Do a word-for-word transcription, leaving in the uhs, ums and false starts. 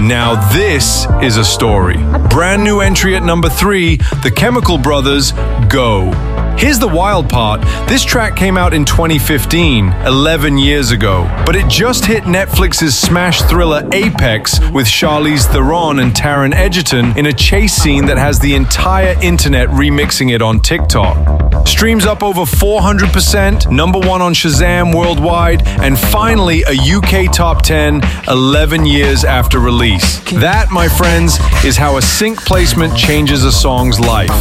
Now this is a story. Brand new entry at number three, The Chemical Brothers, Go. Here's the wild part. This track came out in twenty fifteen, eleven years ago, but it just hit Netflix's smash thriller Apex with Charlize Theron and Taron Egerton in a chase scene that has the entire internet remixing it on TikTok. Streams up over four hundred percent, number one on Shazam worldwide, and finally a U K top ten eleven years after release. That, my friends, is how a sync placement changes a song's life.